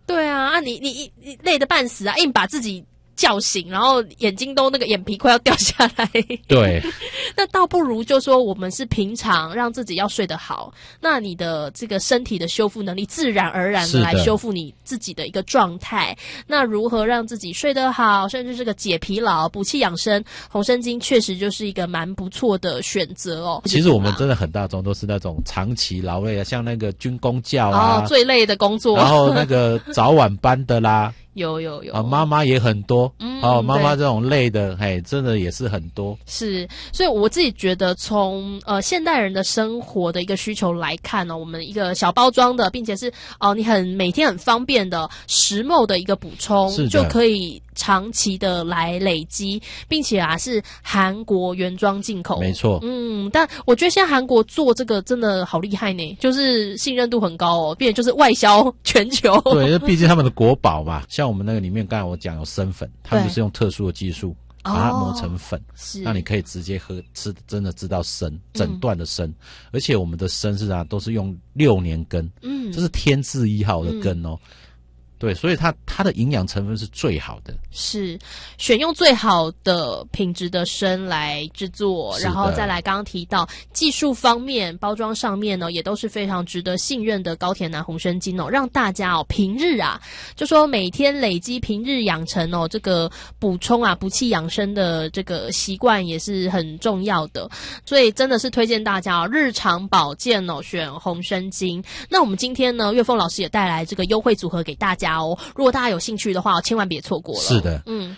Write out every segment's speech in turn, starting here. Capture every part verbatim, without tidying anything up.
对啊，啊你你你累得半死啊，硬把自己叫醒，然后眼睛都那个眼皮快要掉下来。 对， 那倒不如就说我们是平常让自己要睡得好，那你的这个身体的修复能力自然而然的来修复你自己的一个状态。那如何让自己睡得好，甚至这个解疲劳、补气养生，红参精确实就是一个蛮不错的选择哦。 其实我们真的很大众都是那种长期劳累啊，像那个军公教啊， 哦，最累的工作， 然后那个早晚班的啦。 有有有啊，妈妈也很多， 嗯， 哦，妈妈这种累的，嘿，真的也是很多。 是，所以我自己觉得从呃现代人的生活的一个需求来看呢、哦，我们一个小包装的，并且是哦、呃、你很每天很方便的石墨的一个补充，就可以长期的来累积，并且啊是韩国原装进口， 没错， 嗯，但我觉得现在韩国做这个真的好厉害呢，就是信任度很高哦，并且就是外销全球。 对，毕竟他们的国宝嘛，像我们那个里面刚才我讲有生粉，他们就是用特殊的技术把它磨成粉， 是， 那你可以直接喝吃，真的知道生整段的生、嗯，而且我们的生是啊都是用六年根，嗯，这是天字一号的根哦。嗯，对，所以它它的营养成分是最好的， 是选用最好的品质的参来制作，然后再来刚刚提到技术方面、包装上面呢，也都是非常值得信任的高田南红参精哦，让大家哦平日啊，就说每天累积平日养成哦这个补充啊补气养生的这个习惯也是很重要的，所以真的是推荐大家哦日常保健哦选红参精。那我们今天呢，岳凤老师也带来这个优惠组合给大家哦，如果大家有兴趣的话，千万别错过了。 是的， 嗯。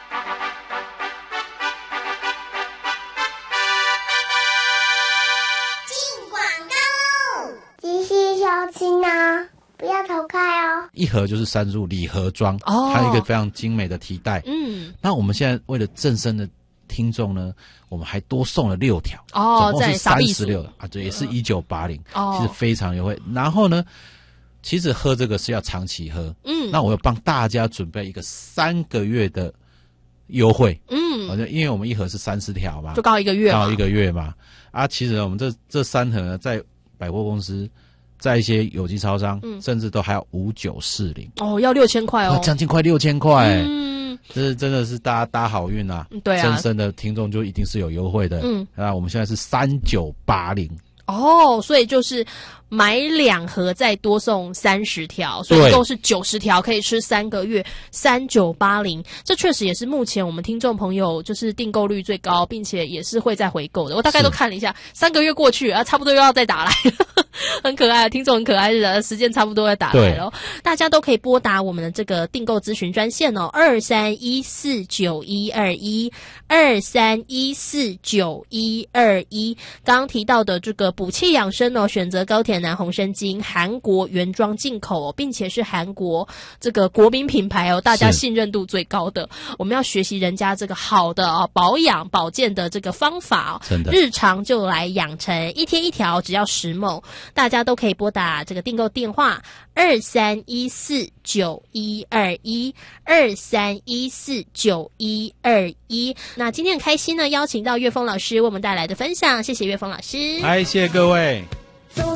进广告喽！继续收听啊，不要逃开哦。 一盒就是三入礼盒装， 哦， 还有一个非常精美的提袋。 嗯， 那我们现在为了正身的听众呢，我们还多送了六条， 哦， 总共是三十六啊，对，也是一九八零，其实非常优惠。然后呢，其实喝这个是要长期喝，嗯，那我有帮大家准备一个三个月的优惠，嗯，好像因为我们一盒是三十条嘛， 就刚好一个月， 刚好一个月嘛，啊，其实我们这这三盒呢，在百货公司，在一些有机超商，嗯，甚至都还要五九四零， 哦，要六千块哦， 将近快六千块， 嗯， 这是真的是大家搭好运啊， 对啊， 真身的听众就一定是有优惠的，嗯，啊，我们现在是三九八零。 哦，所以就是买两盒再多送三十条，所以一共是九十条，可以吃三个月，三九八零。这确实也是目前我们听众朋友就是订购率最高，并且也是会再回购的。我大概都看了一下，三个月过去啊，差不多又要再打来了，很可爱，听众很可爱的，时间差不多要打来了。大家都可以拨打我们的这个订购咨询专线哦，二三一四九一二一，二三一四九一二一。刚刚提到的这个补气养生哦，选择高田南红参精，韩国原装进口哦，并且是韩国这个国民品牌哦，大家信任度最高的。我们要学习人家这个好的哦保养保健的这个方法哦， 真的日常就来养成，一天一条，只要十梦。大家都可以拨打这个订购电话二三一四九一二一，二三一四九一二一。那今天很开心呢，邀请到岳峰老师为我们带来的分享，谢谢岳峰老师， 嗨，谢谢各位。